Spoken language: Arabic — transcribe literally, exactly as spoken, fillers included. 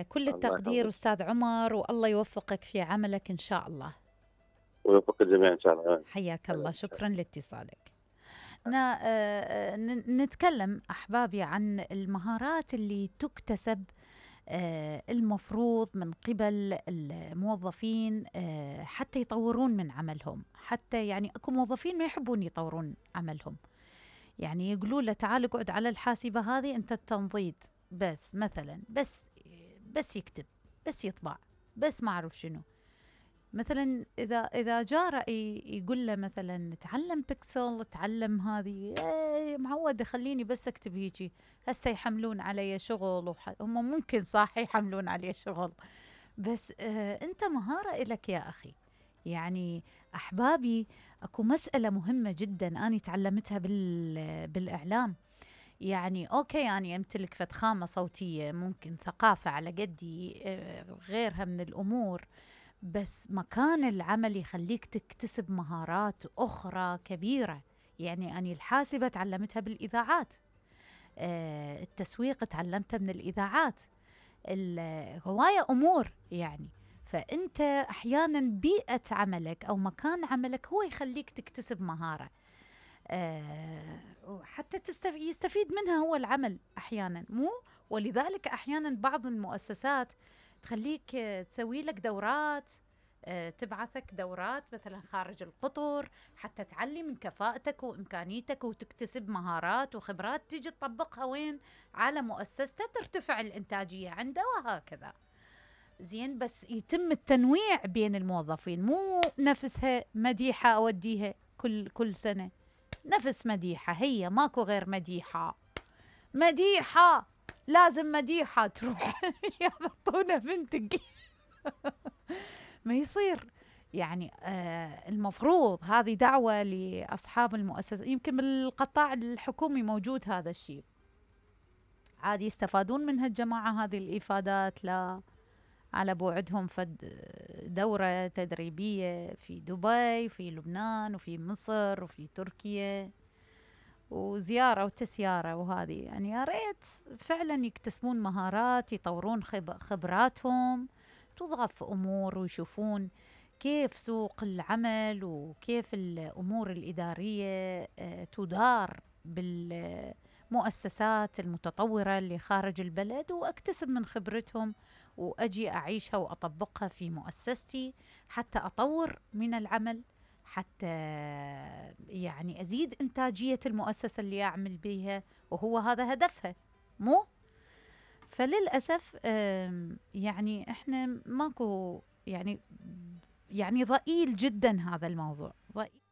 كل الله التقدير يحفظك أستاذ عمر، والله يوفقك في عملك إن شاء الله. ويوفق الجميع إن شاء الله. آمين. حياك الله، آمين. شكرا لاتصالك. ن- آه، آه، ن- نتكلم أحبابي عن المهارات اللي تكتسب، آه، المفروض من قبل الموظفين، آه، حتى يطورون من عملهم. حتى يعني اكو موظفين ما يحبون يطورون عملهم، يعني يقولوا له تعال اقعد على الحاسبة هذه انت التنضيد بس مثلا، بس بس يكتب، بس يطبع، بس ما اعرف شنو. مثلا اذا اذا جاء رأي يقول له مثلا تعلم بيكسل، تعلم هذه، ايه معوده خليني بس اكتب هيجي. هسه يحملون علي شغل وح... هم ممكن صح يحملون علي شغل، بس آه انت مهارة إلك يا اخي. يعني احبابي، اكو مسألة مهمة جدا انا تعلمتها بال بالاعلام. يعني اوكي يعني امتلك فخامة صوتية، ممكن ثقافة على قدي، آه غيرها من الامور، بس مكان العمل يخليك تكتسب مهارات أخرى كبيرة. يعني أنا الحاسبة تعلمتها بالإذاعات، آه التسويق تعلمتها من الإذاعات، هواية أمور يعني. فأنت أحيانا بيئة عملك أو مكان عملك هو يخليك تكتسب مهارة، آه وحتى تستف... يستفيد منها هو العمل أحيانا مو. ولذلك أحيانا بعض المؤسسات تخليك آه، تسوي لك دورات، آه، تبعثك دورات مثلا خارج القطر، حتى تعلي من كفاءتك وإمكانيتك وتكتسب مهارات وخبرات، تيجي تطبقها وين؟ على مؤسسته، ترتفع الإنتاجية عنده وهكذا. زين، بس يتم التنويع بين الموظفين، مو نفسها مديحة أوديها كل كل سنة، نفس مديحة هي ماكو غير مديحة، مديحة لازم مديحة تروح يا بطونة بنتك. ما يصير. يعني آه المفروض هذه دعوة لأصحاب المؤسسة، يمكن بالقطاع الحكومي موجود هذا الشيء، عادي يستفادون منها الجماعة هذه الإفادات. لا، على بوعدهم فد دورة تدريبية في دبي، في لبنان، وفي مصر، وفي تركيا، وزيارة وتسيارة، وهذه يعني يا ريت فعلا يكتسبون مهارات، يطورون خب خبراتهم، توظف أمور، ويشوفون كيف سوق العمل وكيف الأمور الإدارية آه، تدار بالمؤسسات المتطورة اللي خارج البلد، وأكتسب من خبرتهم وأجي أعيشها وأطبقها في مؤسستي، حتى أطور من العمل، حتى يعني أزيد إنتاجية المؤسسة اللي أعمل بيها، وهو هذا هدفها مو. فللأسف آم، يعني إحنا ماكو يعني، يعني ضئيل جدا هذا الموضوع، ضئيل.